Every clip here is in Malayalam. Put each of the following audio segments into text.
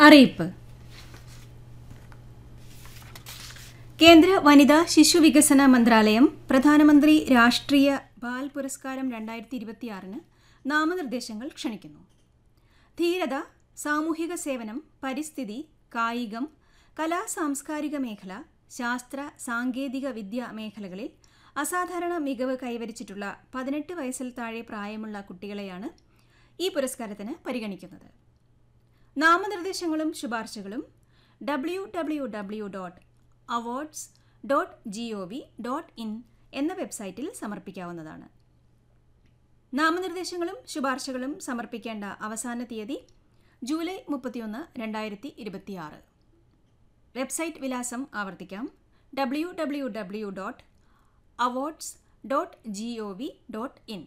അറിയിപ്പ്. കേന്ദ്ര വനിതാ ശിശുവികസന മന്ത്രാലയം പ്രധാനമന്ത്രി രാഷ്ട്രീയ ബാൽ പുരസ്കാരം 2026 നാമനിർദ്ദേശങ്ങൾ ക്ഷണിക്കുന്നു. ധീരത, സാമൂഹിക സേവനം, പരിസ്ഥിതി, കായികം, കലാ സാംസ്കാരിക മേഖല, ശാസ്ത്ര സാങ്കേതിക വിദ്യ മേഖലകളിൽ അസാധാരണ മികവ് കൈവരിച്ചിട്ടുള്ള 18 വയസ്സിൽ താഴെ പ്രായമുള്ള കുട്ടികളെയാണ് ഈ പുരസ്കാരത്തിന് പരിഗണിക്കുന്നത്. നാമനിർദ്ദേശങ്ങളും ശുപാർശകളും www.awards.gov.in എന്ന വെബ്സൈറ്റിൽ സമർപ്പിക്കാവുന്നതാണ്. നാമനിർദ്ദേശങ്ങളും ശുപാർശകളും സമർപ്പിക്കേണ്ട അവസാന തീയതി ജൂലൈ 31, 2026. വെബ്സൈറ്റ് വിലാസം ആവർത്തിക്കാം: www.awards.gov.in.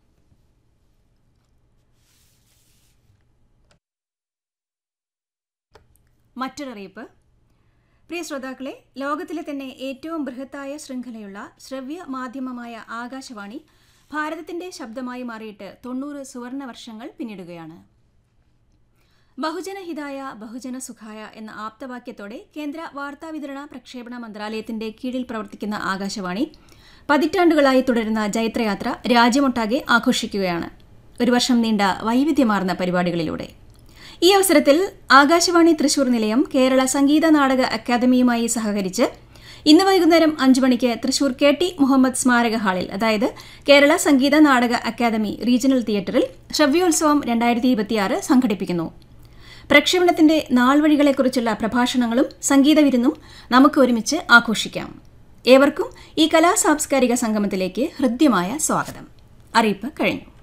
മറ്റൊരറിയിപ്പ്. പ്രിയ ശ്രോതാക്കളെ, ലോകത്തിലെ തന്നെ ഏറ്റവും ബൃഹത്തായ ശൃംഖലയുള്ള ശ്രവ്യ മാധ്യമമായ ആകാശവാണി ഭാരതത്തിന്റെ ശബ്ദമായി മാറിയിട്ട് 90 സുവർണ വർഷങ്ങൾ പിന്നിടുകയാണ്. ബഹുജനഹിതായ ബഹുജന സുഖായ എന്ന ആപ്തവാക്യത്തോടെ കേന്ദ്ര വാർത്താവിതരണ പ്രക്ഷേപണ മന്ത്രാലയത്തിന്റെ കീഴിൽ പ്രവർത്തിക്കുന്ന ആകാശവാണി പതിറ്റാണ്ടുകളായി തുടരുന്ന ജൈത്രയാത്ര രാജ്യമൊട്ടാകെ ആഘോഷിക്കുകയാണ്, ഒരു വർഷം നീണ്ട വൈവിധ്യമാർന്ന പരിപാടികളിലൂടെ. ഈ അവസരത്തിൽ ആകാശവാണി തൃശൂർ നിലയം കേരള സംഗീത നാടക അക്കാദമിയുമായി സഹകരിച്ച് ഇന്ന് വൈകുന്നേരം 5 മണിക്ക് തൃശൂർ KT മുഹമ്മദ് സ്മാരക ഹാളിൽ, അതായത് കേരള സംഗീത നാടക അക്കാദമി റീജിയണൽ തിയേറ്ററിൽ ശ്രവ്യോത്സവം 2026 സംഘടിപ്പിക്കുന്നു. പ്രക്ഷേപണത്തിന്റെ നാൾവഴികളെക്കുറിച്ചുള്ള പ്രഭാഷണങ്ങളും സംഗീത വിരുന്നും നമുക്ക് ഒരുമിച്ച് ആഘോഷിക്കാം. ഏവർക്കും ഈ കലാ സാംസ്കാരിക സംഗമത്തിലേക്ക് ഹൃദ്യമായ സ്വാഗതം. അറിയിപ്പ് കഴിഞ്ഞു.